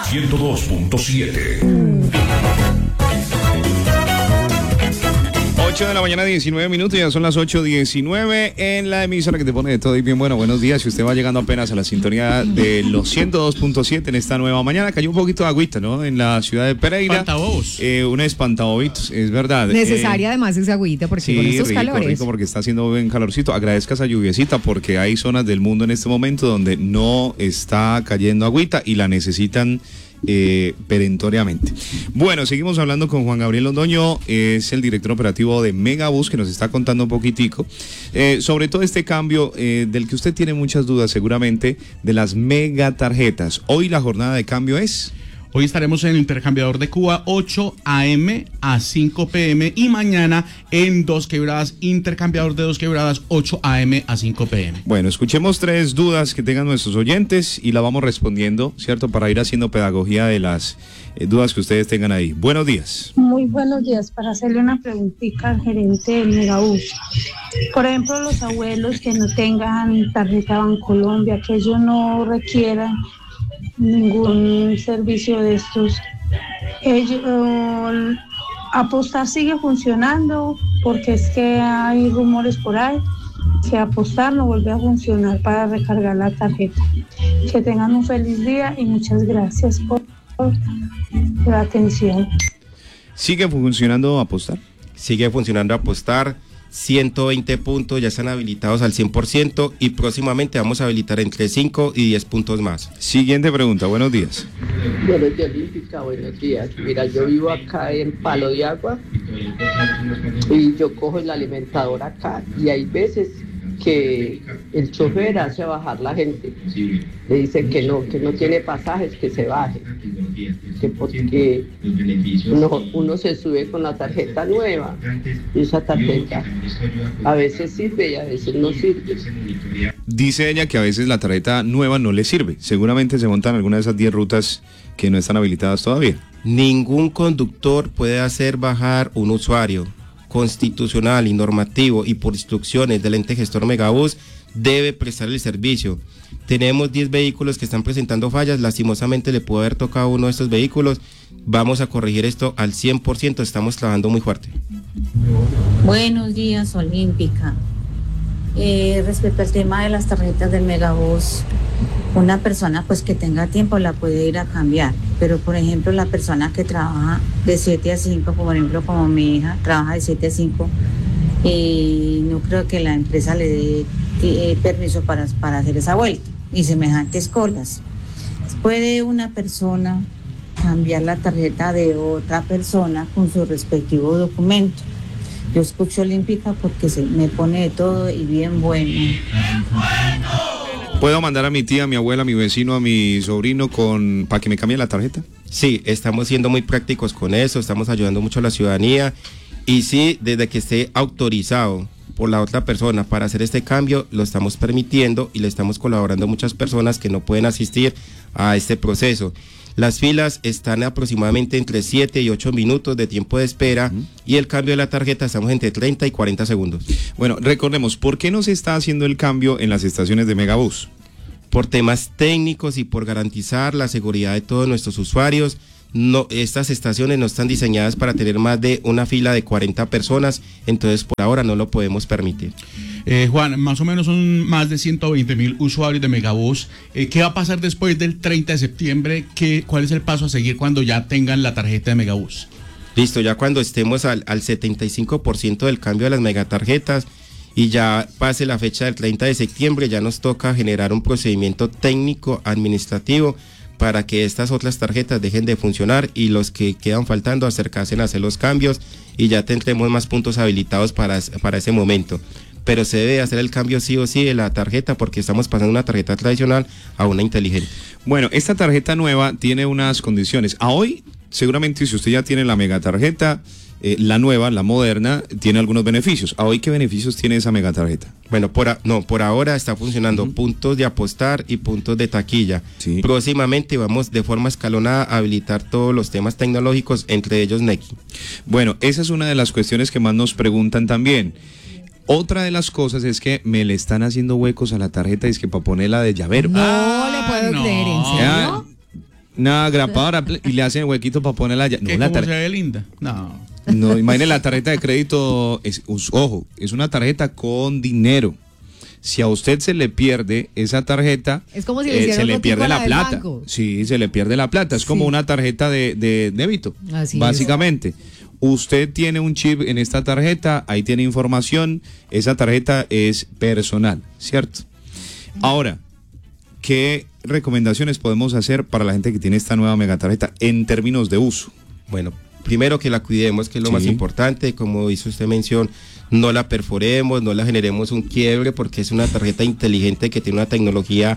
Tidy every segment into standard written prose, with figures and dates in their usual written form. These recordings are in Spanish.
102.7. 8 de la mañana, 19 minutos, ya son las 8:19 en la emisora que te pone de todo y bien bueno. Buenos días, si usted va llegando apenas a la sintonía de los 102.7 en esta nueva mañana, cayó un poquito de agüita, ¿no? En la ciudad de Pereira. Espantabobos. Un espantabobitos, es verdad. Necesaria además esa agüita porque sí, con estos rico, calores. rico, porque está haciendo buen calorcito. Agradezca esa lluviecita porque hay zonas del mundo en este momento donde no está cayendo agüita y la necesitan perentoriamente. Bueno, seguimos hablando con Juan Gabriel Londoño, es el director operativo de Megabús, que nos está contando un poquitico sobre todo este cambio del que usted tiene muchas dudas seguramente, de las megatarjetas. Hoy la jornada de cambio es... Hoy estaremos en el intercambiador de Cuba 8 a.m. a 5 p.m. y mañana en Dos Quebradas, intercambiador de Dos Quebradas 8 a.m. a 5 p.m. Bueno, escuchemos 3 dudas que tengan nuestros oyentes y la vamos respondiendo, ¿cierto? Para ir haciendo pedagogía de las dudas que ustedes tengan ahí. Buenos días. Muy buenos días. Para hacerle una preguntita al gerente del Megabús. Por ejemplo, los abuelos que no tengan tarjeta Bancolombia, que ellos no requieran ningún servicio de estos. Apostar sigue funcionando porque es que hay rumores por ahí que Apostar no vuelve a funcionar para recargar la tarjeta. Que tengan un feliz día y muchas gracias por la atención. ¿Sigue funcionando Apostar? Sigue funcionando Apostar. 120 puntos ya están habilitados al 100% y próximamente vamos a habilitar entre 5 y 10 puntos más. Siguiente pregunta, buenos días. Buenos días, Olímpica, buenos días. Mira, yo vivo acá en Palo de Agua y yo cojo el alimentador acá y hay veces que el chofer hace bajar la gente. Le dice que no tiene pasajes, que se baje. Que porque uno se sube con la tarjeta nueva y esa tarjeta a veces sirve y a veces no sirve. Dice ella que a veces la tarjeta nueva no le sirve. Seguramente se montan alguna de esas 10 rutas que no están habilitadas todavía. Ningún conductor puede hacer bajar un usuario. Constitucional y normativo y por instrucciones del ente gestor Megabús debe prestar el servicio. Tenemos 10 vehículos que están presentando fallas, lastimosamente le pudo haber tocado uno de estos vehículos. Vamos a corregir esto al 100%, estamos trabajando muy fuerte. Buenos días, Olímpica. Respecto al tema de las tarjetas del Megabús, una persona pues que tenga tiempo la puede ir a cambiar, pero por ejemplo la persona que trabaja de 7 a 5, por ejemplo como mi hija, trabaja de 7 a 5 y no creo que la empresa le dé permiso para hacer esa vuelta y semejantes colas. ¿Puede una persona cambiar la tarjeta de otra persona con su respectivo documento? Yo escucho Olímpica porque se me pone de todo y bien bueno. ¿Puedo mandar a mi tía, a mi abuela, a mi vecino, a mi sobrino para que me cambie la tarjeta? Sí, estamos siendo muy prácticos con eso, estamos ayudando mucho a la ciudadanía y sí, desde que esté autorizado por la otra persona para hacer este cambio, lo estamos permitiendo y le estamos colaborando a muchas personas que no pueden asistir a este proceso. Las filas están aproximadamente entre 7 y 8 minutos de tiempo de espera y el cambio de la tarjeta estamos entre 30 y 40 segundos. Bueno, recordemos, ¿por qué no se está haciendo el cambio en las estaciones de Megabús? Por temas técnicos y por garantizar la seguridad de todos nuestros usuarios. No, estas estaciones no están diseñadas para tener más de una fila de 40 personas, entonces por ahora no lo podemos permitir. Juan, más o menos son más de 120,000 usuarios de Megabús. ¿Qué va a pasar después del 30 de septiembre? ¿Cuál es el paso a seguir cuando ya tengan la tarjeta de Megabús? Listo, ya cuando estemos al 75% del cambio de las megatarjetas y ya pase la fecha del 30 de septiembre, ya nos toca generar un procedimiento técnico administrativo para que estas otras tarjetas dejen de funcionar y los que quedan faltando acercarse a hacer los cambios y ya tendremos más puntos habilitados para ese momento. Pero se debe hacer el cambio sí o sí de la tarjeta porque estamos pasando una tarjeta tradicional a una inteligente. Bueno, esta tarjeta nueva tiene unas condiciones. A hoy, seguramente si usted ya tiene la megatarjeta, la nueva, la moderna, tiene algunos beneficios. ¿A hoy qué beneficios tiene esa megatarjeta? Bueno, por ahora está funcionando puntos de Apostar y puntos de taquilla. Sí. Próximamente vamos de forma escalonada a habilitar todos los temas tecnológicos, entre ellos Nequi. Bueno, esa es una de las cuestiones que más nos preguntan también. Otra de las cosas es que me le están haciendo huecos a la tarjeta y es que para ponerla de llavero. No le puedo creer, ¿en serio? Una grapadora y le hacen el huequito para ponerla allá. ¿Qué, cómo se ve linda? No. No, imagine la tarjeta de crédito, ojo, es una tarjeta con dinero. Si a usted se le pierde esa tarjeta, es como si le se le pierde la plata. Banco. Sí, se le pierde la plata. Es como una tarjeta de débito, Así básicamente. Usted tiene un chip en esta tarjeta, ahí tiene información, esa tarjeta es personal, ¿cierto? Ahora, ¿qué recomendaciones podemos hacer para la gente que tiene esta nueva megatarjeta en términos de uso? Bueno, primero que la cuidemos, que es lo más importante, como hizo usted mención, no la perforemos, no la generemos un quiebre, porque es una tarjeta inteligente que tiene una tecnología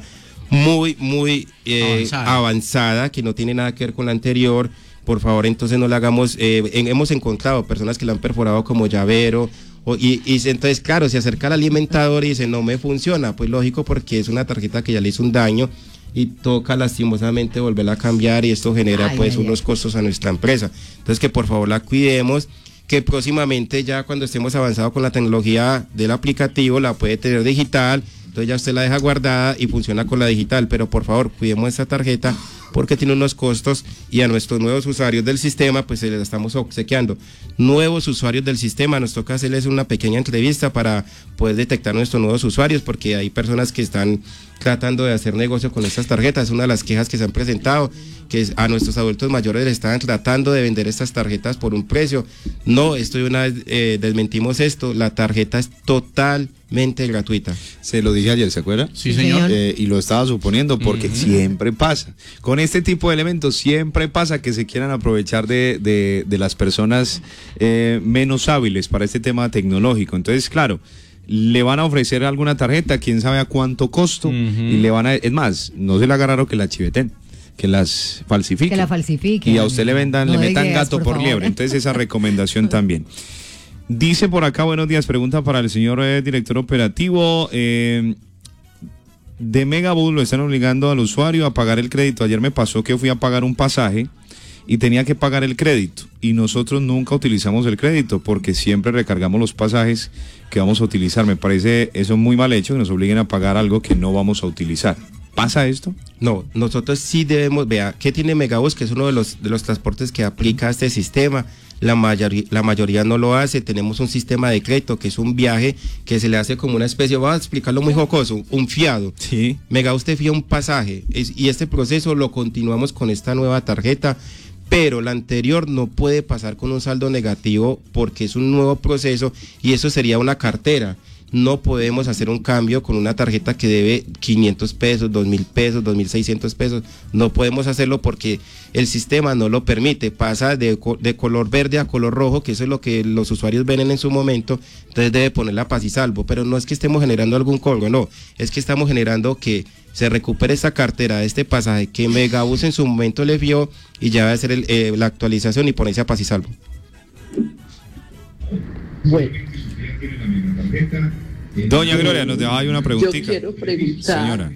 muy avanzada, que no tiene nada que ver con la anterior. Por favor, entonces no la hagamos, hemos encontrado personas que la han perforado como llavero, y entonces claro, se acerca al alimentador y dice no me funciona, pues lógico, porque es una tarjeta que ya le hizo un daño y toca lastimosamente volverla a cambiar, y esto genera unos costos a nuestra empresa. Entonces que por favor la cuidemos, que próximamente ya cuando estemos avanzados con la tecnología del aplicativo la puede tener digital, entonces ya usted la deja guardada y funciona con la digital, pero por favor cuidemos esta tarjeta porque tiene unos costos, y a nuestros nuevos usuarios del sistema pues se les estamos obsequiando. Nuevos usuarios del sistema, nos toca hacerles una pequeña entrevista para poder detectar nuestros nuevos usuarios, porque hay personas que están tratando de hacer negocio con estas tarjetas. Una de las quejas que se han presentado, que a nuestros adultos mayores les estaban tratando de vender estas tarjetas por un precio. No, esto de una vez desmentimos esto, la tarjeta es totalmente gratuita. Se lo dije ayer, ¿se acuerda? Sí, señor. Y lo estaba suponiendo porque siempre pasa. Con este tipo de elementos siempre pasa que se quieran aprovechar de las personas menos hábiles para este tema tecnológico. Entonces, claro, le van a ofrecer alguna tarjeta, quién sabe a cuánto costo, y le van a... Es más, no se le haga raro que la chiveten, que las falsifiquen. Que la falsifiquen. Y a usted le vendan, No le de metan ideas, gato por favor. liebre. Entonces esa recomendación también. Dice por acá, buenos días, pregunta para el señor director operativo. De Megabus lo están obligando al usuario a pagar el crédito. Ayer me pasó que fui a pagar un pasaje y tenía que pagar el crédito, y nosotros nunca utilizamos el crédito porque siempre recargamos los pasajes que vamos a utilizar. Me parece eso muy mal hecho, que nos obliguen a pagar algo que no vamos a utilizar. ¿Pasa esto? No, nosotros sí debemos, vea, ¿qué tiene Megabus? Que es uno de los transportes que aplica este sistema. La mayoría no lo hace. Tenemos un sistema de crédito que es un viaje que se le hace como una especie, voy a explicarlo muy jocoso, un fiado. Sí. Megabus te fía un pasaje, y este proceso lo continuamos con esta nueva tarjeta, pero la anterior no puede pasar con un saldo negativo porque es un nuevo proceso y eso sería una cartera. No podemos hacer un cambio con una tarjeta que debe 500 pesos, 2.000 pesos, 2.600 pesos. No podemos hacerlo porque el sistema no lo permite. Pasa de color verde a color rojo, que eso es lo que los usuarios ven en su momento. Entonces debe ponerla paz y salvo. Pero no es que estemos generando algún cobro, no. Es que estamos generando que se recupere esa cartera de este pasaje que Megabus en su momento le vio, y ya va a hacer la actualización y ponerse a paz y salvo. Bueno, Doña Gloria, nos dejaba ahí una preguntita. yo quiero preguntar, Señora.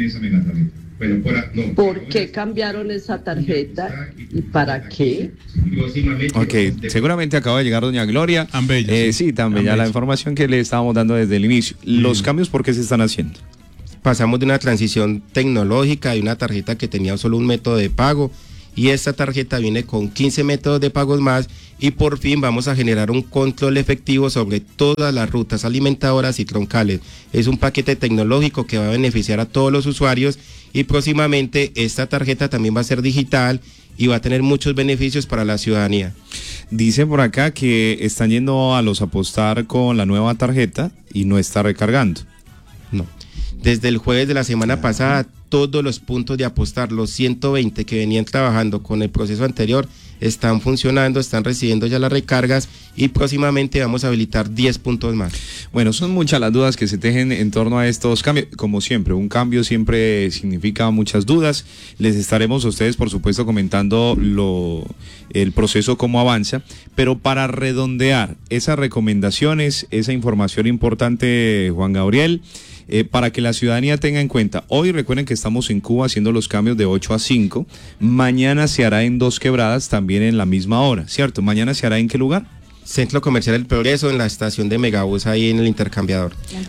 ¿por qué cambiaron esa tarjeta y para qué? Ok, seguramente acaba de llegar doña Gloria. Tan bella, sí, tan bella Tan la bella. información que le estábamos dando desde el inicio. ¿Los cambios por qué se están haciendo? Pasamos de una transición tecnológica de una tarjeta que tenía solo un método de pago, y esta tarjeta viene con 15 métodos de pagos más, y por fin vamos a generar un control efectivo sobre todas las rutas alimentadoras y troncales. Es un paquete tecnológico que va a beneficiar a todos los usuarios, y próximamente esta tarjeta también va a ser digital y va a tener muchos beneficios para la ciudadanía. Dice por acá que están yendo a los apostar con la nueva tarjeta y no está recargando. No. Desde el jueves de la semana pasada, todos los puntos de apostar, los 120 que venían trabajando con el proceso anterior, están funcionando, están recibiendo ya las recargas, y próximamente vamos a habilitar 10 puntos más. Bueno, son muchas las dudas que se tejen en torno a estos cambios. Como siempre, un cambio siempre significa muchas dudas. Les estaremos a ustedes, por supuesto, comentando el proceso, cómo avanza. Pero para redondear esas recomendaciones, esa información importante, Juan Gabriel, para que la ciudadanía tenga en cuenta. Hoy recuerden que estamos en Cuba haciendo los cambios de 8 a 5. Mañana se hará en Dos Quebradas, también en la misma hora, ¿cierto? ¿Mañana se hará en qué lugar? Centro Comercial El Progreso, en la estación de Megabus, ahí en el intercambiador. La entrada 2.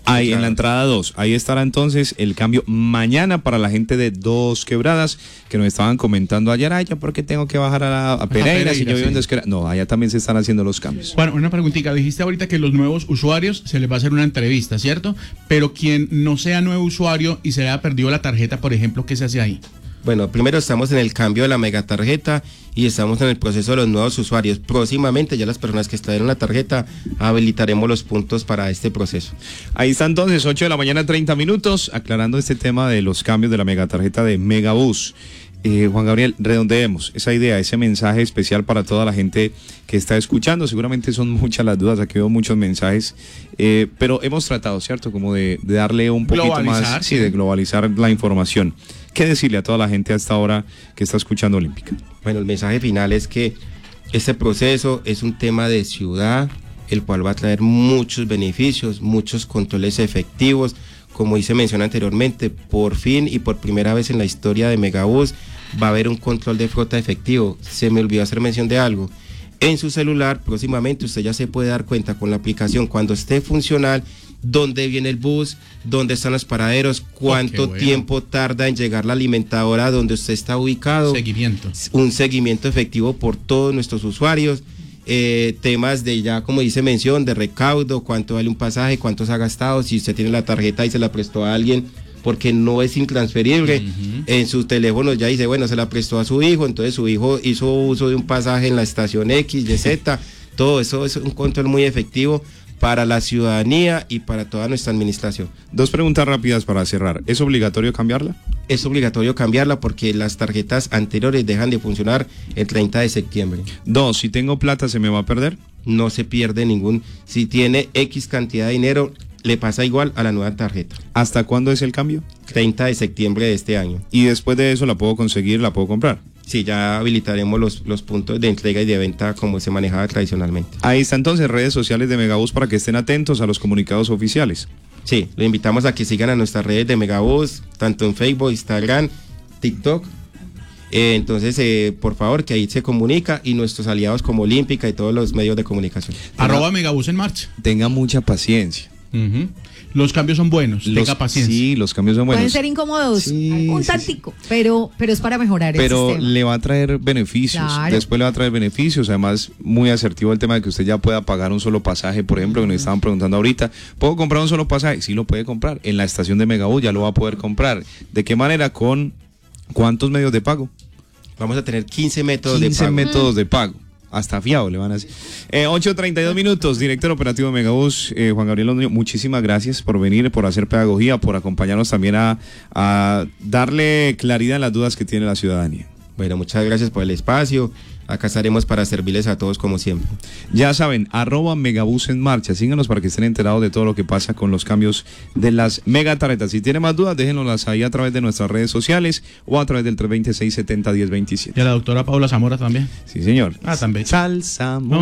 Ahí Claro. en la entrada 2, ahí estará entonces el cambio mañana para la gente de Dos Quebradas, que nos estaban comentando ayer, ay, ¿ya por qué tengo que bajar a Pereira si yo vivo en sí. Dos Quebradas? No, allá también se están haciendo los cambios. Bueno, una preguntita. Dijiste ahorita que los nuevos usuarios se les va a hacer una entrevista, ¿cierto? Pero quien no sea nuevo usuario y se le haya perdido la tarjeta, por ejemplo, ¿qué se hace ahí? Bueno, primero estamos en el cambio de la megatarjeta y estamos en el proceso de los nuevos usuarios. Próximamente ya las personas que estén en la tarjeta habilitaremos los puntos para este proceso. Ahí está entonces, 8 de la mañana, 30 minutos, aclarando este tema de los cambios de la megatarjeta de Megabús. Juan Gabriel, redondeemos esa idea, ese mensaje especial para toda la gente que está escuchando. Seguramente son muchas las dudas, aquí veo muchos mensajes, pero hemos tratado, ¿cierto? Como de darle un poquito Globalizar, más, sí. de globalizar la información. ¿Qué decirle a toda la gente hasta ahora que está escuchando Olímpica? Bueno, el mensaje final es que este proceso es un tema de ciudad, el cual va a traer muchos beneficios, muchos controles efectivos. Como hice mención anteriormente, por fin y por primera vez en la historia de Megabús va a haber un control de flota efectivo. Se me olvidó hacer mención de algo. En su celular, próximamente usted ya se puede dar cuenta con la aplicación cuando esté funcional, dónde viene el bus, dónde están los paraderos, cuánto bueno. tiempo tarda en llegar la alimentadora donde usted está ubicado. Seguimiento. Un seguimiento efectivo por todos nuestros usuarios. Temas de ya, como dice mención, de recaudo, cuánto vale un pasaje, cuánto se ha gastado, si usted tiene la tarjeta y se la prestó a alguien, porque no es intransferible. En sus teléfonos ya dice, bueno, se la prestó a su hijo, entonces su hijo hizo uso de un pasaje en la estación X, Y, Z. Todo eso es un control muy efectivo para la ciudadanía y para toda nuestra administración. Dos preguntas rápidas para cerrar. ¿Es obligatorio cambiarla? Es obligatorio cambiarla porque las tarjetas anteriores dejan de funcionar el 30 de septiembre. Dos, si tengo plata, ¿se me va a perder? No se pierde ningún. Si tiene X cantidad de dinero, le pasa igual a la nueva tarjeta. ¿Hasta cuándo es el cambio? 30 de septiembre de este año. Y después de eso la puedo conseguir, la puedo comprar. Sí, ya habilitaremos los puntos de entrega y de venta como se manejaba tradicionalmente. Ahí está entonces redes sociales de Megabús para que estén atentos a los comunicados oficiales. Sí, lo invitamos a que sigan a nuestras redes de Megabús, tanto en Facebook, Instagram, TikTok. Entonces, por favor, que ahí se comunica y nuestros aliados como Olímpica y todos los medios de comunicación. @ Megabús en marcha. Tenga mucha paciencia. Ujú. Los cambios son buenos, tenga paciencia. Sí, los cambios son buenos. Pueden ser incómodos, Sí, un sí, tantico, pero es para mejorar el Pero sistema. le va a traer beneficios. Claro. Después le va a traer beneficios. Además, muy asertivo el tema de que usted ya pueda pagar un solo pasaje, por ejemplo, que nos estaban preguntando ahorita. ¿Puedo comprar un solo pasaje? Sí, lo puede comprar. En la estación de Megabús ya lo va a poder comprar. ¿De qué manera? ¿Con cuántos medios de pago? Vamos a tener 15 métodos de 15 pago. métodos de pago. Hasta fiado le van a decir. 8:32 minutos, director operativo de Megabús, Juan Gabriel Londoño, muchísimas gracias por venir, por hacer pedagogía, por acompañarnos también a darle claridad en las dudas que tiene la ciudadanía. Bueno, muchas gracias por el espacio. Acá estaremos para servirles a todos como siempre. Ya saben, @Megabús en marcha. Síganos para que estén enterados de todo lo que pasa con los cambios de las megatarjetas. Si tienen más dudas, déjenoslas ahí a través de nuestras redes sociales o a través del 326-70-1027. Y a la doctora Paula Zamora también. Sí, señor. Ah, también. Salsa.